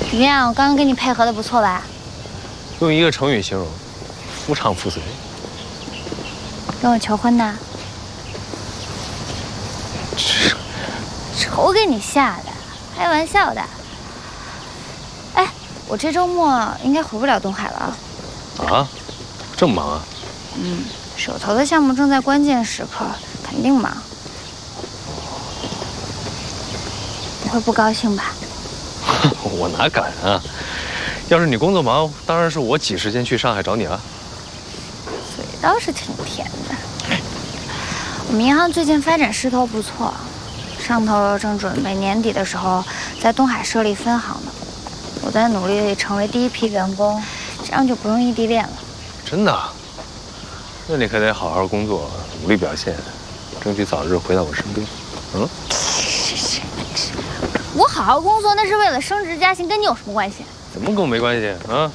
怎么样？我刚刚跟你配合的不错吧？ 用一个成语形容，夫唱妇随。 跟我求婚呢？愁给你吓的，开玩笑的。哎，我这周末应该回不了东海了。 啊？这么忙啊？ 手头的项目正在关键时刻，肯定忙。你会不高兴吧？ 我哪敢啊！要是你工作忙，当然是我挤时间去上海找你了。 嘴倒是挺甜的。我们银行最近发展势头不错，上头正准备年底的时候在东海设立分行呢。我在努力成为第一批员工，这样就不用异地恋了。 真的？那你可得好好工作，努力表现，争取早日回到我身边。 我好好工作那是为了升职加薪，跟你有什么关系？ 怎么跟我没关系啊？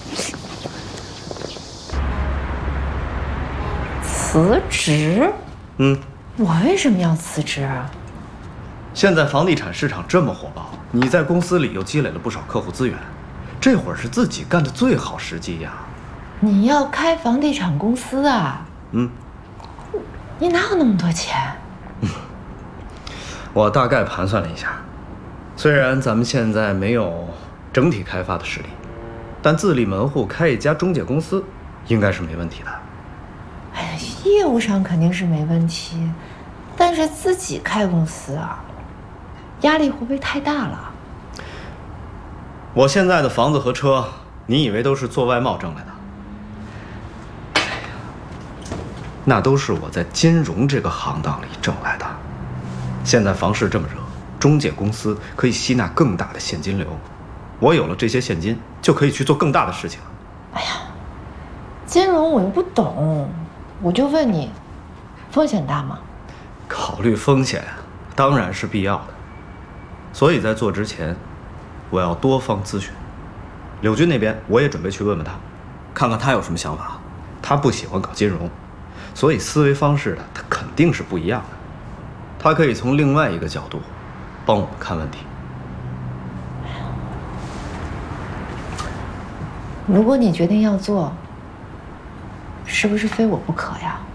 辞职？我为什么要辞职啊？ 现在房地产市场这么火爆，你在公司里又积累了不少客户资源，这会儿是自己干的最好时机呀。 你要开房地产公司啊？你哪有那么多钱？ 我大概盘算了一下，虽然咱们现在没有整体开发的实力，但自立门户开一家中介公司，应该是没问题的。 哎，业务上肯定是没问题，但是自己开公司啊，压力会不会太大了？ 我现在的房子和车，你以为都是做外贸挣来的？那都是我在金融这个行当里挣来的。现在房市这么热，中介公司可以吸纳更大的现金流，我有了这些现金，就可以去做更大的事情了。 哎呀，金融我又不懂，我就问你，风险大吗？ 考虑风险当然是必要的，所以在做之前，我要多方咨询。柳军那边我也准备去问问他，看看他有什么想法。他不喜欢搞金融，所以思维方式他肯定是不一样的。他可以从另外一个角度帮我们看问题。 如果你决定要做，是不是非我不可呀？